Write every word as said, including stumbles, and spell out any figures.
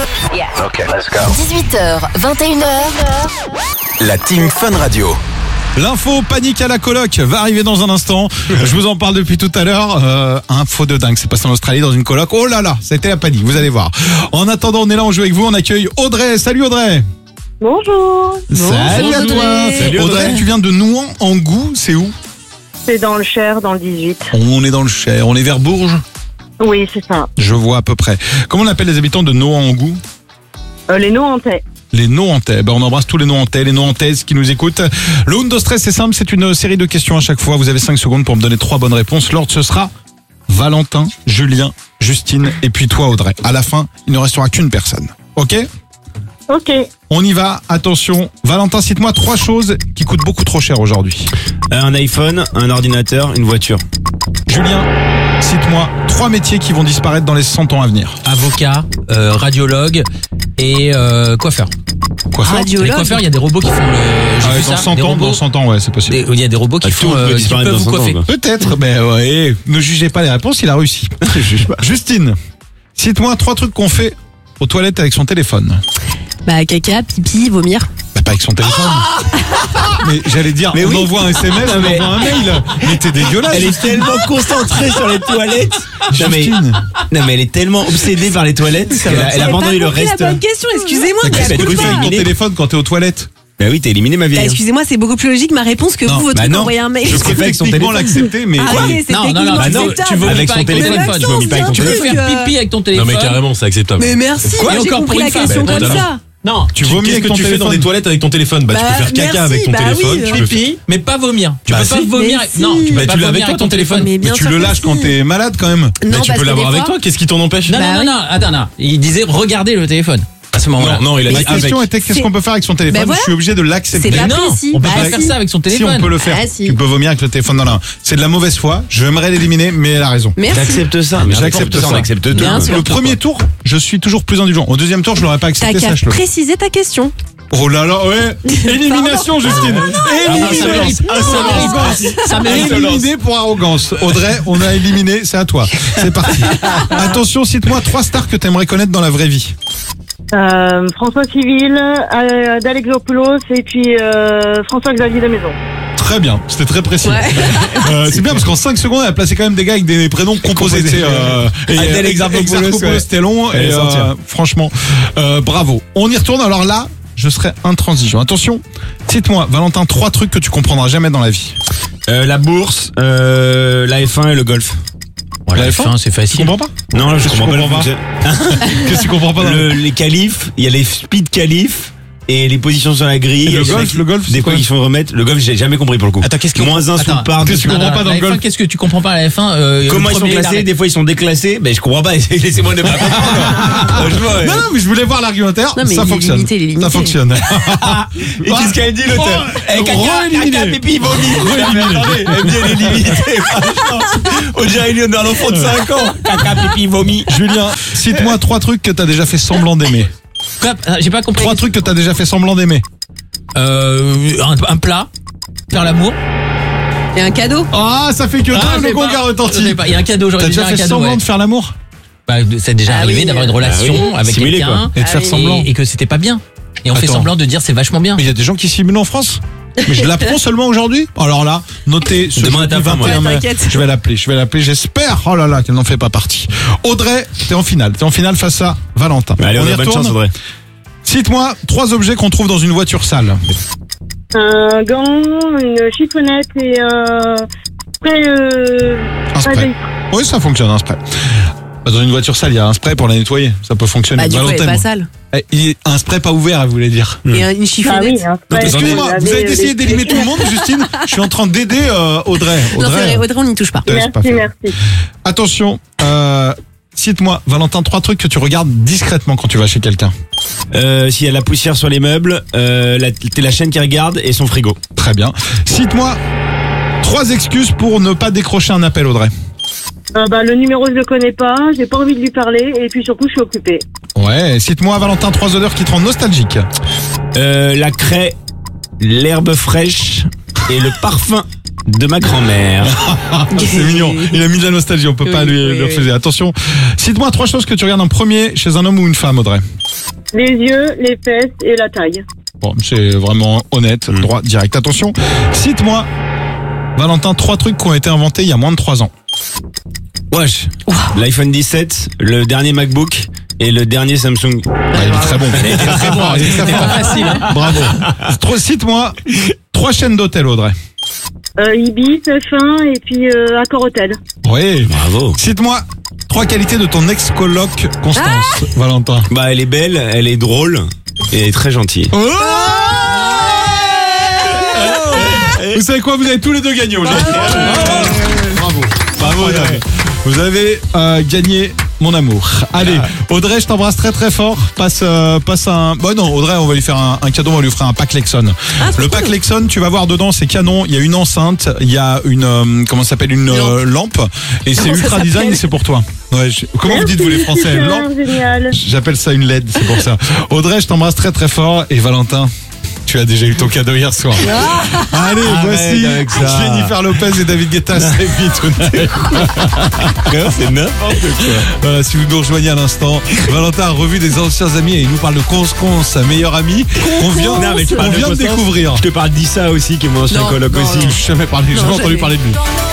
Yeah. Ok, let's go. dix-huit heures, vingt et une heures. La Team Fun Radio. L'info panique à la coloc va arriver dans un instant. Je vous en parle depuis tout à l'heure. Euh, info de dingue, c'est passé en Australie dans une coloc. Oh là là, c'était la panique, vous allez voir. En attendant, on est là, on joue avec vous. On accueille Audrey. Salut Audrey. Bonjour, Salut à toi. Salut, Audrey, Audrey. tu viens de Nouan-en-Goût, c'est où? c'est dans le Cher, dans le dix-huit. On est dans le Cher, on est vers Bourges. Oui, c'est ça. Je vois à peu près. Comment on appelle les habitants de Nouan-en-Goût? Euh, les Nohantais. Les Nohantais. Ben, on embrasse tous les Nohantais, les Nohantaises qui nous écoutent. Le Undo Stress, c'est simple, c'est une série de questions à chaque fois. Vous avez cinq secondes pour me donner trois bonnes réponses. L'ordre, ce sera Valentin, Julien, Justine et puis toi Audrey. À la fin, il ne restera qu'une personne. Ok? Ok. On y va. Attention. Valentin, cite-moi trois choses qui coûtent beaucoup trop cher aujourd'hui. Euh, Un iPhone, un ordinateur, une voiture. Julien, cite-moi trois métiers qui vont disparaître dans les cent ans à venir. Avocat, euh, radiologue et euh, coiffeur. Coiffeur? Les coiffeurs, il y a des robots qui font le. J'ai Ah ouais, vu dans ça, cent des ans, robots- dans cent ans, ouais, c'est possible. des- Il y a des robots qui Ah, tout font, peut euh, qui disparaître peuvent dans vous cent ans, coiffer. quoi. Peut-être, mais ouais, ne jugez pas les réponses, il a réussi. Justine, cite-moi trois trucs qu'on fait aux toilettes avec son téléphone. Bah caca, pipi, vomir. Bah, pas avec son téléphone. Mais j'allais dire, Mais on oui. envoie un S M S, on mais- envoie un mail. Mais t'es dégueulasse. Elle est tellement concentrée sur les toilettes. Non mais, Justine. non mais elle est tellement obsédée par les toilettes qu'elle a, elle a abandonné le reste. La bonne question, excusez-moi. Mais mais qu'est-ce bah, que du tu coup, fais c'est avec ton éliminé. téléphone quand t'es aux toilettes? Bah oui, t'as éliminé ma Bah, vieille. excusez-moi, c'est beaucoup plus logique ma réponse que Non, vous, votre bah truc non. envoyer un mail. Je préfère avec son Techniquement téléphone. l'accepter, mais Ah oui, c'est Non, non, non, techniquement bah non, acceptable. tu vomis Avec pas son avec ton téléphone, téléphone. tu vomis pas avec ton Tu peux téléphone. faire pipi avec ton Non téléphone. mais carrément, c'est acceptable. Mais merci, Quoi moi, j'ai Encore compris pour la une femme, question bah, comme totalement. ça. Non, tu vomis Qu'est-ce avec que ton tu fais dans téléphone. des toilettes avec ton téléphone? Bah, tu Bah, peux faire caca merci, avec ton bah téléphone. oui, tu euh, peux faire- pipi, mais pas vomir. Tu Bah, peux pas si. vomir. Mais Non, si. tu Bah, peux pas tu l'as vomir avec ton téléphone. Mais Mais bien tu sûr le que lâches si. quand t'es malade quand même. Mais Non, tu parce peux que l'avoir des avec fois- toi, qu'est-ce qui t'en empêche? Non, Bah non, oui. non, non, attends, non. Il disait regardez le téléphone. À ce moment-là. Non, non, il a La dit avec. question était qu'est-ce C'est- qu'on peut faire avec son téléphone? Bah voilà. Je suis obligé de C'est l'accepter. de la Non, précis. on peut Bah pas si. faire ça avec son Si téléphone. on peut le faire, Ah, si. tu peux vomir avec le téléphone. Non, non, c'est de la mauvaise foi. J'aimerais l'éliminer, mais elle a raison. Merci. J'accepte ça. Mais J'accepte n'importe ça. On accepte tout. Bien sûr. Le premier tour, je suis toujours plus indulgent. Au deuxième tour, je l'aurais pas T'as accepté, qu'à sache-le. préciser ta question. Oh là là, ouais. Élimination, Justine. Ça mérite. Élimination. Ça mérite. Éliminé pour arrogance. Audrey, on a éliminé, c'est à toi. C'est parti. Attention, cite-moi trois stars que t'aimerais connaître dans la vraie vie. Euh, François Civil, euh, d'Alexopoulos et puis euh, François-Xavier de Maison. Très bien, c'était très précis. Euh, c'est bien parce qu'en cinq secondes, elle a placé quand même des gars avec des prénoms composés. tu sais, euh, et Adèle euh, Exarchopoulos, Exarchopoulos, ouais. c'était long. Elle Et est sortie. euh, franchement, euh, bravo. On y retourne. Alors là, je serai intransigeant. Attention, cite-moi, Valentin, trois trucs que tu comprendras jamais dans la vie. Euh, La bourse, euh, la F un et le golf. Voilà, La F F un, un, c'est Tu facile. comprends pas? Non, je Qu'est-ce que comprends tu pas le comprends pas fonctionnement. Qu'est-ce que tu comprends pas dans Le- Les qualifs, il y a les speed qualifs et les positions sur la grille. Et le Et golf, le golf, c'est des fois quoi ils font remettre. Le golf, j'ai jamais compris pour le coup. Attends, qu'est-ce que Moins un sous Attends, le par. qu'est-ce que tu Non, comprends non, pas dans la le F un, golf? Qu'est-ce que tu comprends pas à la F un euh, Comment le ils sont premier, il classés? arrête. Des fois ils sont déclassés. Ben je comprends pas. Laissez-moi ne pas comprendre. Franchement, ouais. Non, non, mais je voulais voir l'argumentaire. Non, mais Ça il est fonctionne. limité, il est limité. Ça fonctionne. Et qu'est-ce qu'elle dit l'auteur? Oh, Eh, caca, re-éliminé. caca, pipi, vomi. Non, mais attendez, elle dit elle est limitée. franchement. On dirait une- un enfant de cinq ans. Caca, pipi, vomi. Julien, cite-moi trois trucs que t'as déjà fait semblant d'aimer. Quoi Ah, J'ai pas compris. Trois trucs que t'as déjà fait semblant d'aimer. Euh, un, un plat, faire l'amour. Et un cadeau. Ah, ça fait que Ah, deux, je le sais gong pas. a Je retenti. sais pas, il y a un cadeau, j'aurais T'as dû déjà dire un fait cadeau. semblant Ouais. de faire l'amour Bah, c'est déjà Ah arrivé oui, d'avoir une euh, relation bah oui, avec simuler, quelqu'un Et de faire et- semblant. et que c'était pas bien. Et on fait Attends. semblant de dire c'est vachement bien. Mais il y a des gens qui simulent en France. Mais je l'apprends seulement aujourd'hui. Alors là, notez ce Demain à ta jeudi femme, ouais. vingt et un mai. T'inquiète. Je vais l'appeler, je vais l'appeler. J'espère. Oh là là, qu'elle n'en fait pas partie. Audrey, t'es en finale. T'es en finale face à Valentin. Allez, on y a bonne retourne. chance, Audrey. Cite-moi trois objets qu'on trouve dans une voiture sale. Un gant, une chiffonnette et un spray. Euh, Un spray. spray Oui, ça fonctionne, un spray. Dans une voiture sale, il y a un spray pour la nettoyer. Ça peut fonctionner. Bah du coup, elle est Valentin, pas moi. sale. Eh, il est- un spray pas ouvert, elle voulait dire. Et un- une Ah oui, chiffonnette. un spray. Excusez-moi, Vous vous avez avez, essayé euh, d'éliminer tout le monde, Justine. Je suis en train d'aider euh, Audrey. Non, c'est vrai, Audrey, on n'y touche pas. te laisse pas Merci, faire. merci. Attention, euh, cite-moi, Valentin, trois trucs que tu regardes discrètement quand tu vas chez quelqu'un. Euh, S'il y a la poussière sur les meubles, euh, la, t'es la chaîne qui regarde et son frigo. Très bien. Cite-moi trois excuses pour ne pas décrocher un appel, Audrey. Euh, bah, le numéro, je le connais pas, j'ai pas envie de lui parler et puis surtout, je suis occupée. Ouais, cite-moi, Valentin, trois odeurs qui te rendent nostalgique. Euh, la craie, l'herbe fraîche et le parfum De ma grand-mère. C'est mignon. Il a mis de la nostalgie, on peut pas Oui, lui, oui, lui oui. refuser. Attention. Cite-moi trois choses que tu regardes en premier chez un homme ou une femme, Audrey. Les yeux, les fesses et la taille. Bon, c'est vraiment honnête, Mm. droit, direct. Attention. Cite-moi, Valentin, trois trucs qui ont été inventés il y a moins de trois ans. Wesh. L'iPhone dix-sept, le dernier MacBook et le dernier Samsung. Ah, il est très bon. Il est très bon. Il est très C'était fort. pas facile. Hein. Bravo. Tro- Cite-moi trois chaînes d'hôtel, Audrey. Euh, Ibis, F un et puis euh, Accor Hôtel. Oui. Bravo. Cite-moi trois qualités de ton ex-coloc, Constance, Valentin. Bah, elle est belle, elle est drôle et elle est très gentille. Oh vous savez quoi, vous avez tous les deux gagné aujourd'hui. Bravo. Bravo, Audrey. Vous avez euh, gagné mon amour. Allez, Audrey, je t'embrasse très très fort. Passe, euh, passe un. Bon non, Audrey, on va lui faire un, un cadeau, on va lui faire un pack Lexon. Ah, trop Le pack cool. Lexon, tu vas voir dedans, c'est canon. Il y a une enceinte, il y a une euh, comment ça s'appelle une euh, lampe, et c'est Comment ça ultra design, s'appelle et c'est pour toi. Ouais, je- Comment vous dites vous les Français? Super, Lampe. génial. J'appelle ça une L E D, c'est pour ça. Audrey, je t'embrasse très très fort. Et Valentin, tu as déjà eu ton cadeau hier soir. Allez, voici avec ça. Jennifer Lopez et David Guetta, Save Me Tonight. C'est n'importe quoi. Voilà, si vous nous rejoignez à l'instant, Valentin a revu des anciens amis et il nous parle de Cons-Cons, sa meilleure amie, qu'on vient, Non, mais tu qu'on parles de vient de Constance. découvrir. Je te parle d'Issa aussi, qui est mon ancien Non, coloc non, aussi. non. J'ai jamais parlé, j'ai Non, jamais entendu jamais. parler de lui.